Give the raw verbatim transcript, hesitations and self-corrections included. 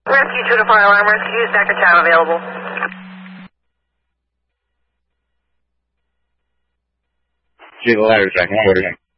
Rescue two to fire alarm. Rescue second time available. See the letters right now.